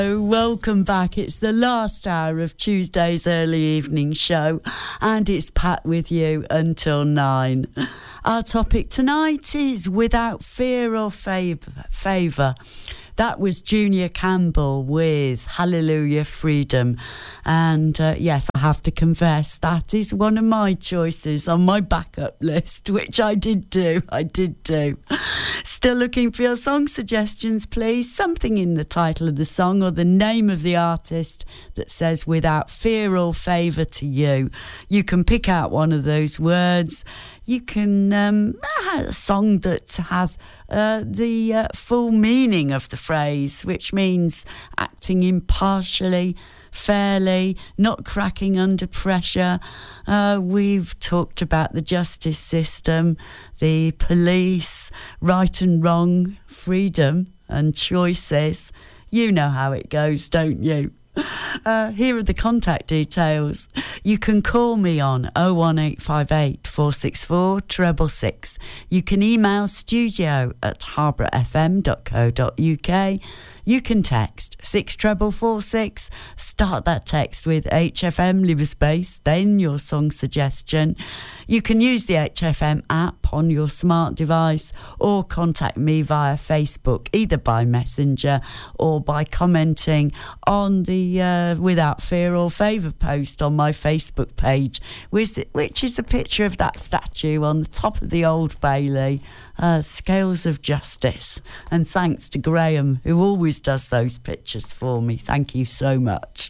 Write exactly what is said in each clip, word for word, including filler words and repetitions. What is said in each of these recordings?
Welcome back. It's the last hour of Tuesday's early evening show, and it's Pat with you until nine. Our topic tonight is Without Fear or Favour. That was Junior Campbell with Hallelujah Freedom. And uh, yes, I have to confess, that is one of my choices on my backup list, which I did do. I did do. Still looking for your song suggestions, please. Something in the title of the song or the name of the artist that says Without Fear or Favour to you. You can pick out one of those words. You can um, have a song that has uh, the uh, full meaning of the phrase, which means acting impartially, fairly, not cracking under pressure. Uh, we've talked about the justice system, the police, right and wrong, freedom and choices. You know how it goes, don't you? Uh, here are the contact details. You can call me on oh one eight five eight, four six four, six six six. You can email studio at harborough f m dot co dot u k. You can text six four four six. Start that text with H F M, leave a space, then your song suggestion. You can use the H F M app on your smart device or contact me via Facebook, either by Messenger or by commenting on the uh, Without Fear or Favour post on my Facebook page, which, which is a picture of that statue on the top of the Old Bailey. Uh, Scales of Justice. And thanks to Graham, who always does those pictures for me. Thank you so much.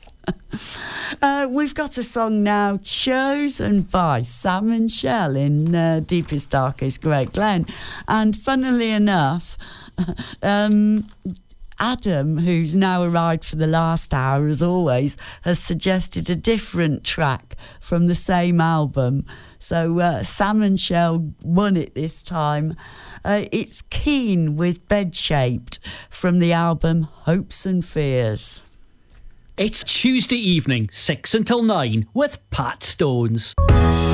uh, we've got a song now chosen by Sam and Shell in uh, Deepest Darkest Great Glen. And funnily enough, um, Adam, who's now arrived for the last hour as always, has suggested a different track from the same album. So uh, Sam and Shell won it this time. Uh, it's Keen with Bed Shaped from the album Hopes and Fears. It's Tuesday evening, six until nine with Pat Stones.